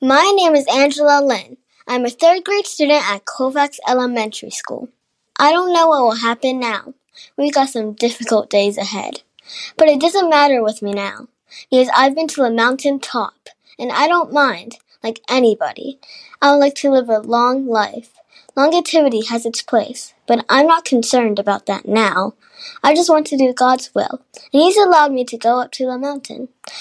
My name is Angela Lynn. I'm a third grade student at Colfax Elementary School. I don't know what will happen now. We've got some difficult days ahead. But it doesn't matter with me now, because I've been to the mountain top, and I don't mind, like anybody. I would like to live a long life. Longevity has its place, but I'm not concerned about that now. I just want to do God's will, and He's allowed me to go up to the mountain.